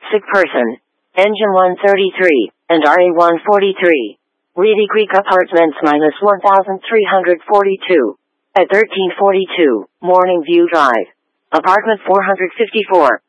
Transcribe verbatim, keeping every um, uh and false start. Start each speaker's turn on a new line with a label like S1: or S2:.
S1: sick person. Engine one thirty-three, and R A one forty-three. Reedy Creek Apartments minus one thousand three hundred forty-two. At thirteen forty-two, Morning View Drive. Apartment four fifty-four.